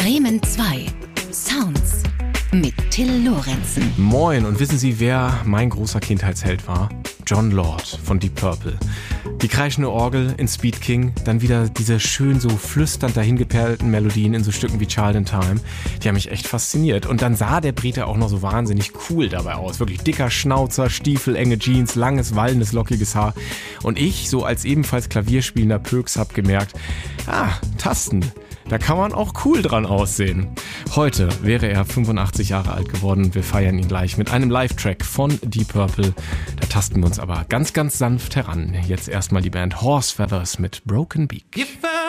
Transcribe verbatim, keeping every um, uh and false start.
Bremen zwei. Sounds mit Till Lorenzen. Moin, und wissen Sie, wer mein großer Kindheitsheld war? Jon Lord von Deep Purple. Die kreischende Orgel in Speed King, dann wieder diese schön so flüsternd dahingeperlten Melodien in so Stücken wie Child in Time. Die haben mich echt fasziniert. Und dann sah der Brite auch noch so wahnsinnig cool dabei aus. Wirklich dicker Schnauzer, Stiefel, enge Jeans, langes, wallendes, lockiges Haar. Und ich, so als ebenfalls klavierspielender Pöks, hab gemerkt, ah, Tasten. Da kann man auch cool dran aussehen. Heute wäre er fünfundachtzig Jahre alt geworden und wir feiern ihn gleich mit einem Live-Track von Deep Purple. Da tasten wir uns aber ganz, ganz sanft heran. Jetzt erstmal die Band Horse Feathers mit Broken Beak.